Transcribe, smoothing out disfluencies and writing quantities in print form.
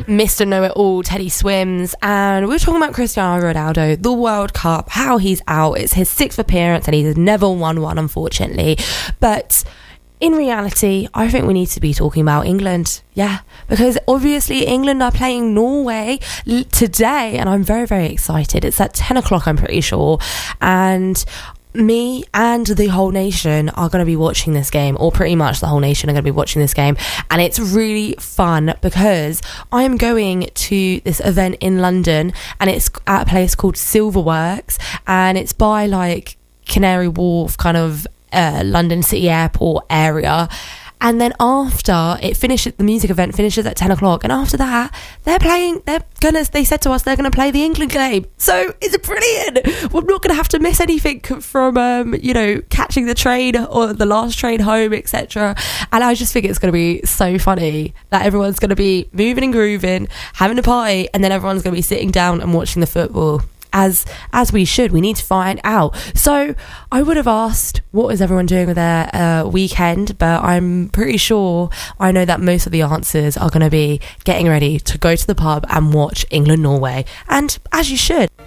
Mr. Know-It-All, Teddy Swims, and we were talking about Cristiano Ronaldo, the World Cup, how he's out. It's his 6th appearance and he's never won one, unfortunately. But in reality, I think we need to be talking about England. Yeah, because obviously England are playing Norway today, and I'm very, very excited. It's at 10 o'clock, I'm pretty sure. And me and the whole nation are going to be watching this game, or pretty much the whole nation are going to be watching this game, and it's really fun because I'm going to this event in London, and it's at a place called Silverworks, and it's by like Canary Wharf, kind of London City Airport area. And then after it finishes, the music event finishes at 10 o'clock. And after that, they said to us, they're going to play the England game. So it's brilliant. We're not going to have to miss anything from, catching the train or the last train home, etc. And I just think it's going to be so funny that everyone's going to be moving and grooving, having a party, and then everyone's going to be sitting down and watching the football. As we should. We need to find out. So I would have asked, what is everyone doing with their weekend? But I'm pretty sure I know that most of the answers are going to be getting ready to go to the pub and watch England-Norway. And as you should.